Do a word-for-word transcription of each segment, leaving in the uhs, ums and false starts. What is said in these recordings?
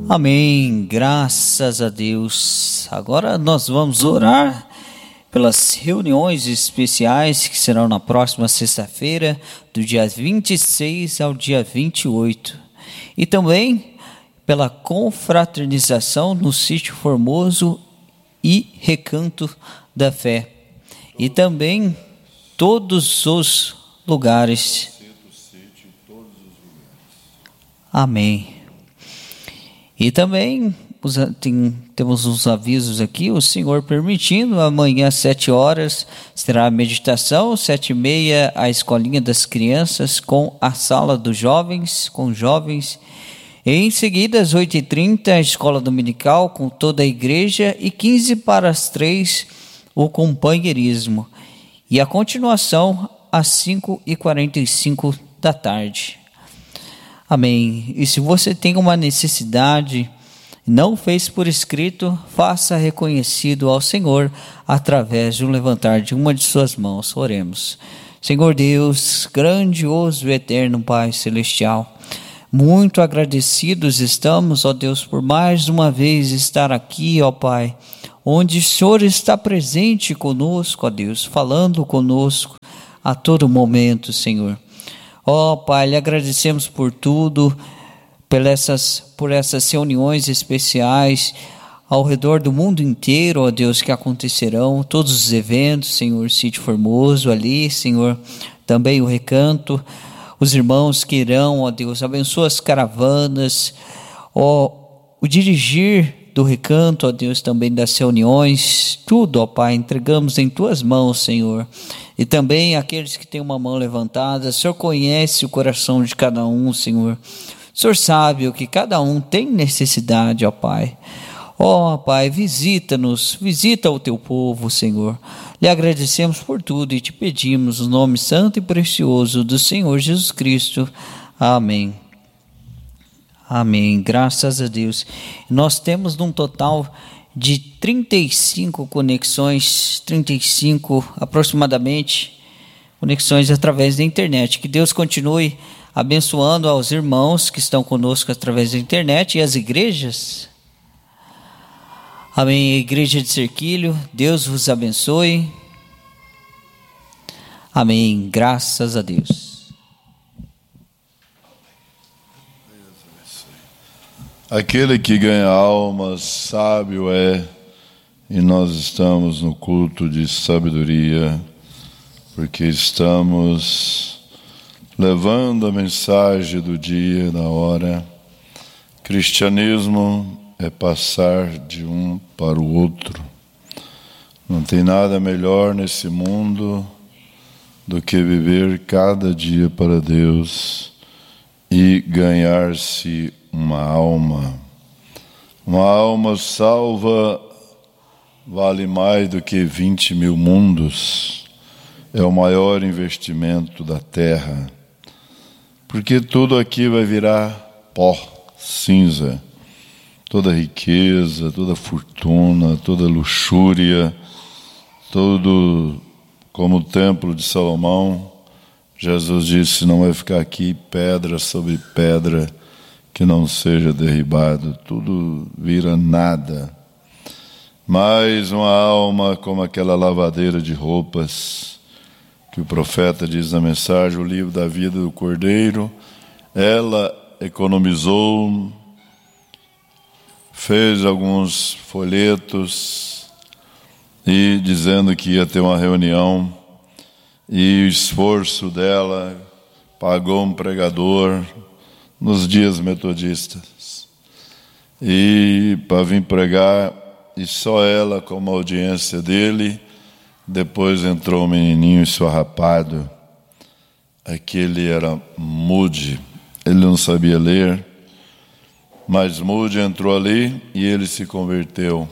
Amém, graças a Deus. Agora nós vamos orar pelas reuniões especiais que serão na próxima sexta-feira, do dia vinte e seis ao dia vinte e oito. E também pela confraternização no Sítio Formoso e Recanto da Fé. E também todos os lugares. Amém. E também tem, temos uns avisos aqui, o Senhor permitindo, amanhã às sete horas será a meditação, sete e meia a escolinha das crianças com a sala dos jovens, com jovens. E em seguida às oito e trinta a escola dominical com toda a igreja e quinze para as três o companheirismo. E a continuação às cinco e quarenta e cinco da tarde. Amém. E se você tem uma necessidade, não fez por escrito, faça reconhecido ao Senhor através de um levantar de uma de suas mãos. Oremos. Senhor Deus, grandioso e eterno Pai Celestial, muito agradecidos estamos, ó Deus, por mais uma vez estar aqui, ó Pai, onde o Senhor está presente conosco, ó Deus, falando conosco a todo momento, Senhor. Ó Pai, lhe agradecemos por tudo, por essas, por essas reuniões especiais ao redor do mundo inteiro, ó Deus, que acontecerão, todos os eventos, Senhor, Sítio Formoso ali, Senhor, também o Recanto, os irmãos que irão, ó Deus, abençoa as caravanas, ó, o dirigir do Recanto, ó Deus, também das reuniões, tudo, ó Pai, entregamos em Tuas mãos, Senhor. E também aqueles que têm uma mão levantada, o Senhor conhece o coração de cada um, Senhor. O Senhor sabe o que cada um tem necessidade, ó Pai. Ó Pai, visita-nos, visita o Teu povo, Senhor. Lhe agradecemos por tudo e te pedimos o nome santo e precioso do Senhor Jesus Cristo. Amém. Amém, graças a Deus. Nós temos um total de trinta e cinco conexões, trinta e cinco aproximadamente, conexões através da internet. Que Deus continue abençoando aos irmãos que estão conosco através da internet e as igrejas. Amém, Igreja de Cerquilho, Deus vos abençoe. Amém, graças a Deus. Aquele que ganha almas, sábio é, e nós estamos no culto de sabedoria, porque estamos levando a mensagem do dia, da hora. Cristianismo é passar de um para o outro. Não tem nada melhor nesse mundo do que viver cada dia para Deus e ganhar-se uma alma. Uma alma salva vale mais do que vinte mil mundos. É o maior investimento da terra. Porque tudo aqui vai virar pó, cinza. Toda riqueza, toda fortuna, toda luxúria, todo como o templo de Salomão. Jesus disse, não vai ficar aqui pedra sobre pedra que não seja derribado, tudo vira nada. Mas uma alma como aquela lavadeira de roupas, que o profeta diz na mensagem, o livro da vida do Cordeiro, ela economizou, fez alguns folhetos, e dizendo que ia ter uma reunião, e o esforço dela pagou um pregador, nos dias metodistas, e para vir pregar, e só ela como audiência dele. Depois entrou um menininho esfarrapado, aquele era Moody, ele não sabia ler, mas Moody entrou ali e ele se converteu,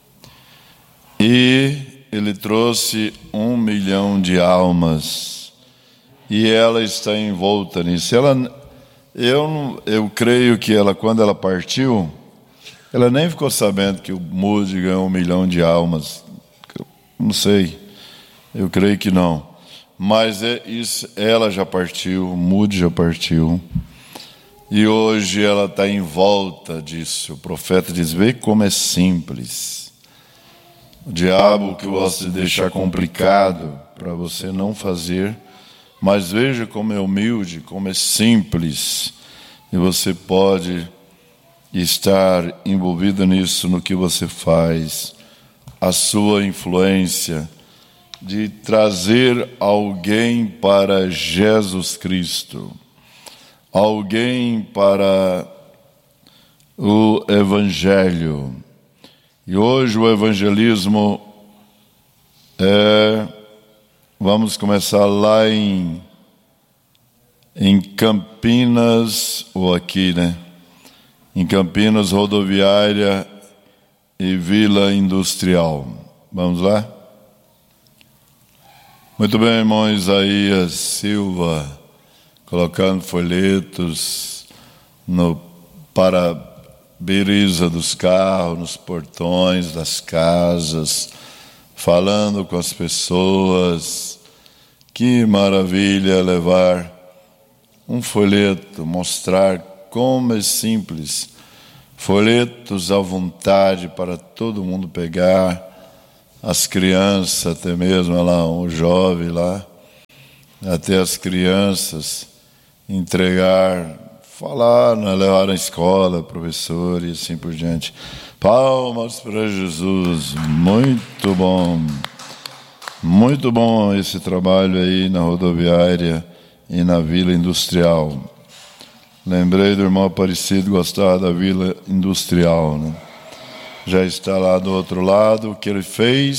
e ele trouxe um milhão de almas, e ela está envolta nisso. Ela Eu, eu creio que ela, quando ela partiu, ela nem ficou sabendo que o Moody ganhou um milhão de almas. Não sei, eu creio que não. Mas é isso, ela já partiu, o Moody já partiu. E hoje ela está em volta disso. O profeta diz, vê como é simples. O diabo que gosta de deixar complicado para você não fazer, mas veja como é humilde, como é simples. E você pode estar envolvido nisso, no que você faz. A sua influência de trazer alguém para Jesus Cristo. Alguém para o Evangelho. E hoje o evangelismo é... Vamos começar lá em, em Campinas, ou aqui, né? Em Campinas, rodoviária e Vila Industrial. Vamos lá? Muito bem, irmão Isaías Silva, colocando folhetos no para-brisa dos carros, nos portões das casas, falando com as pessoas. Que maravilha levar um folheto, mostrar como é simples. Folhetos à vontade para todo mundo pegar, as crianças, até mesmo lá, um jovem lá, até as crianças entregar, falar, né, levar na escola, professor e assim por diante. Palmas para Jesus, muito bom, muito bom esse trabalho aí na rodoviária e na Vila Industrial. Lembrei do irmão Aparecido gostar da Vila Industrial, né? Já está lá do outro lado, o que ele fez